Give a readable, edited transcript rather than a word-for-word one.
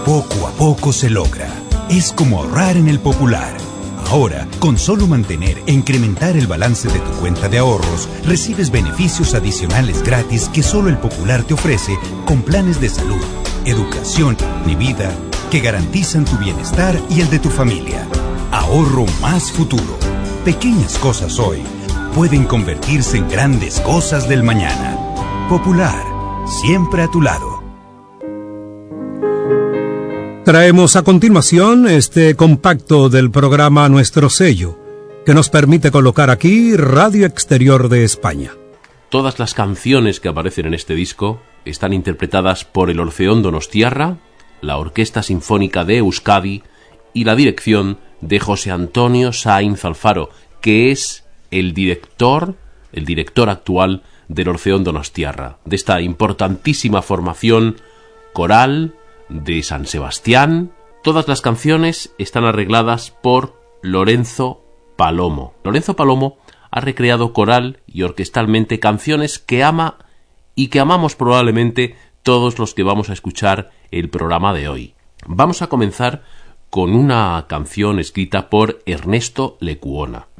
poco a poco se logra. Es como ahorrar en el Popular. Ahora, con solo mantener e incrementar el balance de tu cuenta de ahorros, recibes beneficios adicionales gratis que solo el Popular te ofrece con planes de salud, educación y vida que garantizan tu bienestar y el de tu familia. Ahorro más futuro. Pequeñas cosas hoy pueden convertirse en grandes cosas del mañana. Popular, siempre a tu lado. Traemos a continuación este compacto del programa Nuestro Sello, que nos permite colocar aquí Radio Exterior de España. Todas las canciones que aparecen en este disco están interpretadas por el Orfeón Donostiarra, la Orquesta Sinfónica de Euskadi y la dirección de José Antonio Sainz Alfaro, que es el director actual del Orfeón Donostiarra, de esta importantísima formación coral de San Sebastián. Todas las canciones están arregladas por Lorenzo Palomo. Lorenzo Palomo ha recreado coral y orquestalmente canciones que ama y que amamos probablemente todos los que vamos a escuchar el programa de hoy. Vamos a comenzar con una canción escrita por Ernesto Lecuona.